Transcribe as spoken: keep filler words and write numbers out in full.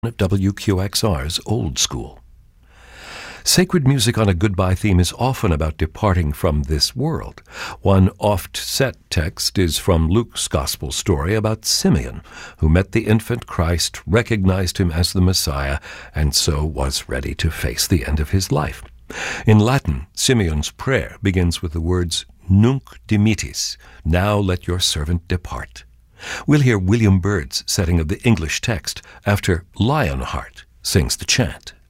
W Q X R's Old School. Sacred music on a goodbye theme is often about departing from this world. One oft-set text is from Luke's gospel story about Simeon, who met the infant Christ, recognized him as the Messiah, and so was ready to face the end of his life. In Latin, Simeon's prayer begins with the words, Nunc dimittis, now let your servant depart. We'll hear William Byrd's setting of the English text after Lionheart sings the chant.